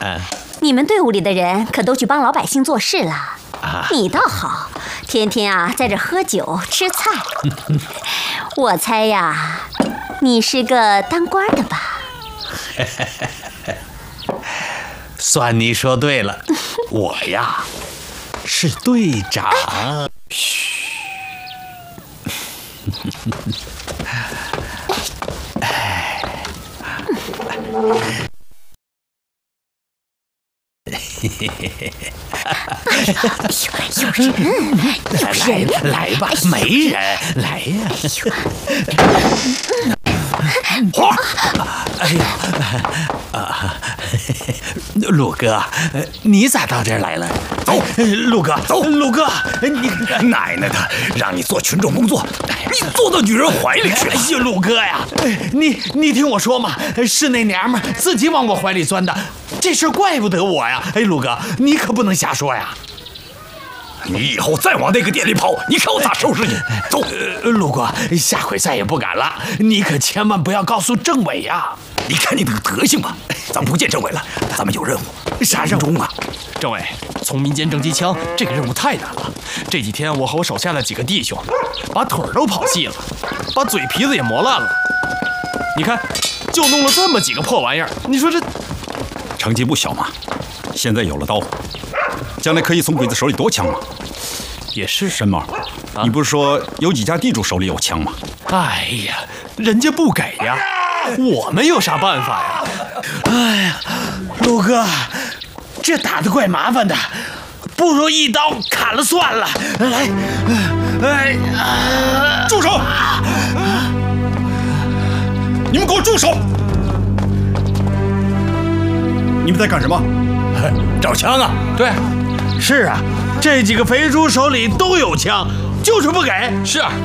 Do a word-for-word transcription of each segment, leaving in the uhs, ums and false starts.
嗯， 你们队伍里的人可都去帮老百姓做事了。 啊， 你倒好，天天啊在这喝酒吃菜。我猜呀，你是个当官的吧？ 算你说对了，我呀是队长。嘘。哎。嘿嘿嘿嘿。 有人，有人， 来吧，没人，来呀！花，哎呀，啊，陆哥，你咋到这儿来了？ 走， 陆哥， 走， 陆哥，你奶奶的，让你做群众工作，你坐到女人怀里去了。 哎呦，陆哥呀，你你听我说嘛，是那娘们自己往我怀里钻的，这事怪不得我呀。哎，陆哥，你可不能瞎说呀。 你以后再往那个店里跑，你看我咋收拾你！走， 呃、陆哥，下回再也不敢了。你可千万不要告诉政委呀！ 你看你那个德行吧，咱不见政委了，咱们有任务。 啥任务啊？ 政委，从民间征集枪，这个任务太难了。这几天我和我手下的几个弟兄，把腿都跑细了，把嘴皮子也磨烂了。你看，就弄了这么几个破玩意儿，你说这成绩不小嘛。现在有了刀，将来可以从鬼子手里夺枪吗？ 也是。 申毛，啊、你不是说有几家地主手里有枪吗？ 哎呀，人家不给呀，我们有啥办法呀？ 哎呀，陆哥，这打得怪麻烦的，不如一刀砍了算了。来，哎， 啊、住手！你们给我住手！你们在干什么？ 找枪啊！ 对， 是啊，这几个肥猪手里都有枪，就是不给。 是啊，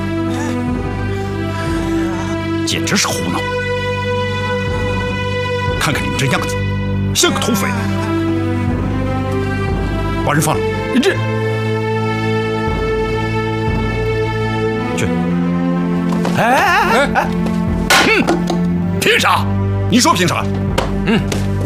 简直是胡闹！看看你们这样子，像个土匪。把人放了。 这， 去。 哎哎哎！ 嗯，凭啥？ 你说凭啥？ 嗯。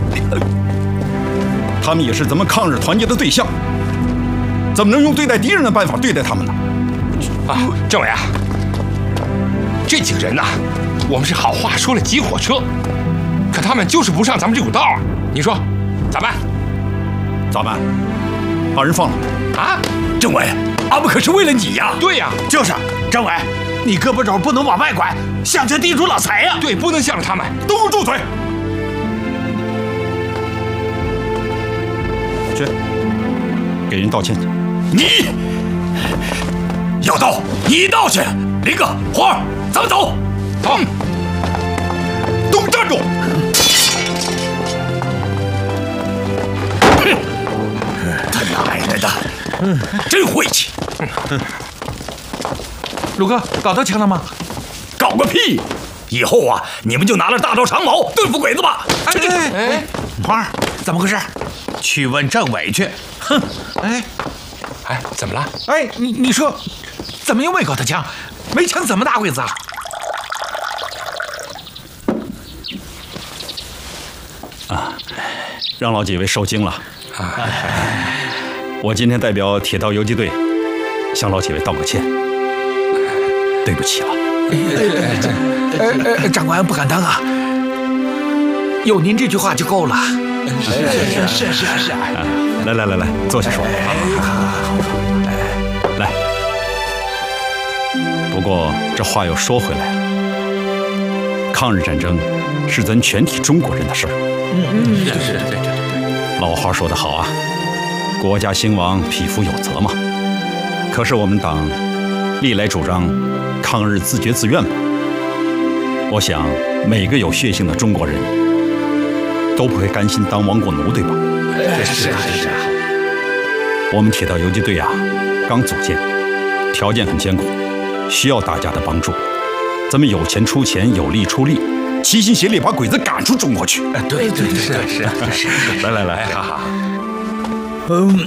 他们也是咱们抗日团结的对象，怎么能用对待敌人的办法对待他们呢？ 啊，政委啊，这几个人呐、啊，我们是好话说了几火车，可他们就是不上咱们这股道啊！你说咋办？ 咋办？把人放了啊！ 政委，俺们可是为了你呀！ 对呀， 就是，政委，你胳膊肘不能往外拐，向着地主老财呀！ 对，不能向着他们， 都给我住嘴！去，给人道歉去。 你要道，你道去。林哥，花儿，咱们走。 走， 都站住！ 哼，他奶奶的，真晦气！ 陆哥，搞到枪了吗？ 搞个屁！以后啊，你们就拿着大刀长矛对付鬼子吧。 哎哎哎，花儿，怎么回事？去问政委去。哼，哎， 哎，怎么了？ 哎，你你说，怎么又没搞到枪？没枪怎么打鬼子啊？ 啊，让老几位受惊了。我今天代表铁道游击队向老几位道个歉，对不起了。 呃呃，长官不敢当啊，有您这句话就够了。是是是是。 来来来来，坐下说。来，不过这话又说回来了，抗日战争是咱全体中国人的事儿。 嗯，是是是。 老话说得好啊，国家兴亡，匹夫有责嘛。可是我们党历来主张抗日自觉自愿嘛。我想每个有血性的中国人都不会甘心当亡国奴，对吧？ 是啊是啊。 我们铁道游击队啊，刚组建，条件很艰苦，需要大家的帮助。咱们有钱出钱，有力出力，齐心协力把鬼子赶出中国去。 对对对，是是是。来来来， 哈哈。 嗯，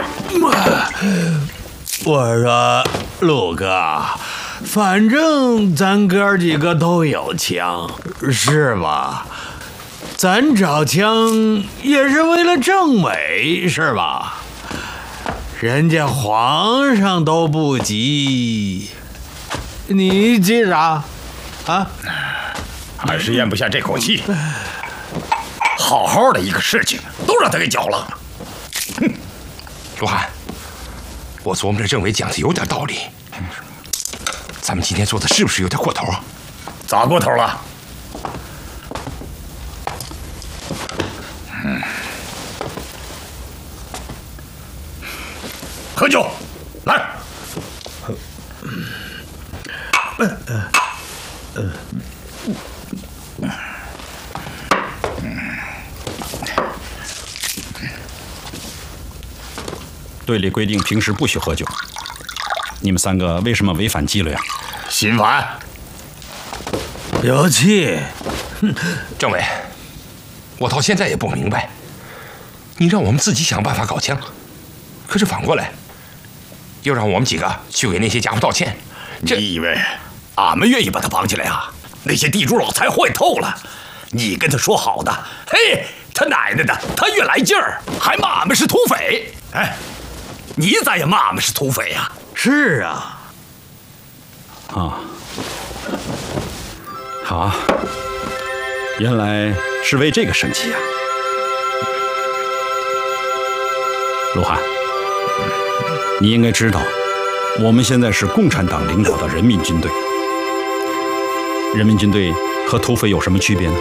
我说陆哥，反正咱哥几个都有枪，是吧？ 咱找枪也是为了政委，是吧？人家皇上都不急，你急啥？啊？ 还是咽不下这口气。好好的一个事情，都让他给搅了。 哼，罗汉，我琢磨这政委讲的有点道理。咱们今天做的是不是有点过头啊？ 咋过头了？嗯，喝酒，来。呃呃呃。 队里规定平时不许喝酒，你们三个为什么违反纪律啊？ 心烦， 有气。 政委，我到现在也不明白，你让我们自己想办法搞枪，可是反过来又让我们几个去给那些家伙道歉。 你以为俺们愿意把他绑起来啊？那些地主老财坏透了，你跟他说好的，嘿，他奶奶的，他越来劲儿，还骂俺们是土匪。哎，你咋也骂俺们是土匪呀？ 是啊。 啊，好，原来是为这个生气啊。卢汉，你应该知道，我们现在是共产党领导的人民军队。人民军队和土匪有什么区别呢？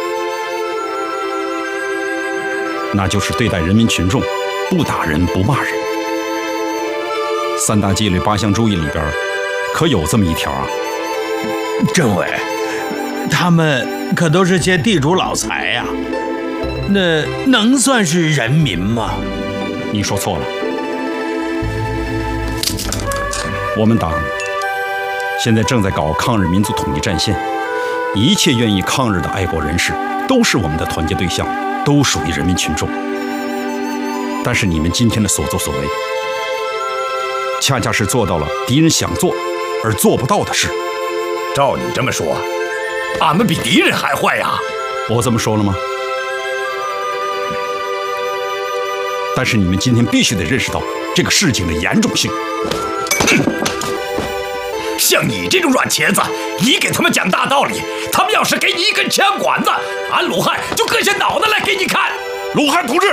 那就是对待人民群众，不打人不骂人。三大纪律八项注意里边，可有这么一条啊？ 政委，他们可都是些地主老财呀、啊，那能算是人民吗？ 你说错了。我们党现在正在搞抗日民族统一战线，一切愿意抗日的爱国人士都是我们的团结对象，都属于人民群众。但是你们今天的所作所为，恰恰是做到了敌人想做而做不到的事。 照你这么说，俺们比敌人还坏呀？ 我这么说了吗？但是你们今天必须得认识到这个事情的严重性。 像你这种软茄子，你给他们讲大道理，他们要是给你一根枪管子，俺鲁汉就割下脑袋来给你看。 鲁汉同志，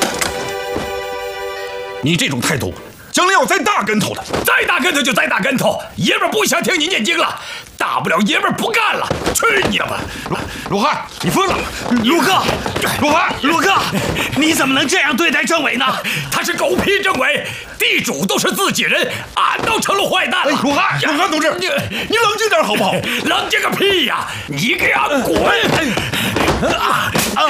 你这种态度将来要栽大跟头的。 再大跟头就再大跟头，爷们儿不想听你念经了，大不了爷们儿不干了，去你吧！ 鲁汉，你疯了！ 鲁哥， 鲁汉， 鲁哥，你怎么能这样对待政委呢？ 他是狗屁政委，地主都是自己人，俺都成了坏蛋了。 鲁汉，鲁汉同志，你你冷静点好不好？ 冷静个屁呀！你给俺滚！啊啊！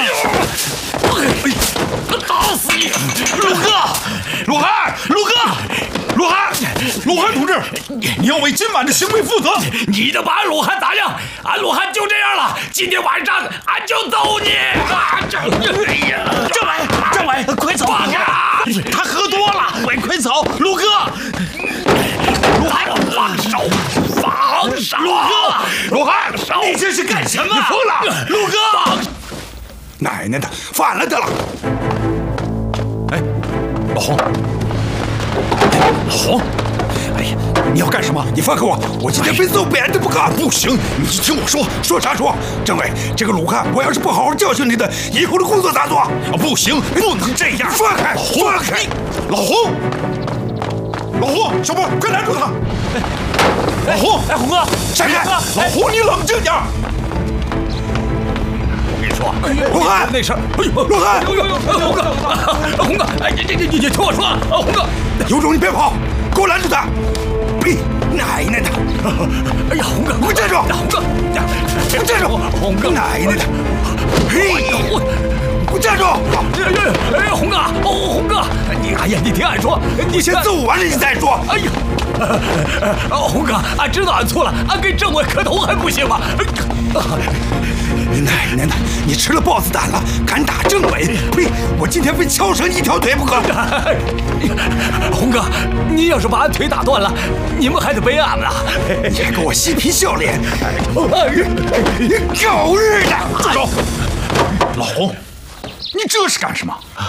打死你！ 鲁哥， 鲁汉， 鲁哥， 鲁汉，鲁汉同志，你要为今晚的行为负责。 你能把俺鲁汉咋样？俺鲁汉就这样了，今天晚上俺就揍你！啊！ 政委，政委，快走！他喝多了，快快走！鲁哥， 鲁汉，放手，放手！ 鲁哥， 鲁汉， 你这是干什么？ 你疯了！ 鲁哥， 奶奶的，反了的了！ 哎，老洪，老洪，哎呀，你要干什么？ 你放开我！我今天非揍别人的不可！不行，你就听我说，说啥说？政委，这个鲁汉，我要是不好好教训你的，以后的工作咋做？啊，不行，不能这样！放开，放开！老洪，老洪，小波，快拦住他！老洪， 哎，洪哥， 闪开！老洪，你冷静点！ 我跟你说， 鲁汉， 那事儿，哎呦， 鲁汉， 呦呦呦，洪哥，洪哥，哎，你你你你听我说，洪哥， 有种你别跑，给我拦住他！呸！奶奶的！ 哎呀，洪哥， 给我站住！ 洪哥， 给我站住！ 洪哥， 奶奶的！嘿！给我站住！ 哎呀，洪哥，哦，洪哥，你哎呀，你听俺说， 你先揍完了你再说。 哎呀，洪哥，俺知道俺错了，俺给政委磕头还不行吗？ 奶奶的，你吃了豹子胆了，敢打政委？呸！我今天非敲折你一条腿不可！ 洪哥，你要是把俺腿打断了，你们还得背俺们啊！ 你还给我嬉皮笑脸！你狗日的！ 住手！ 老洪，你这是干什么？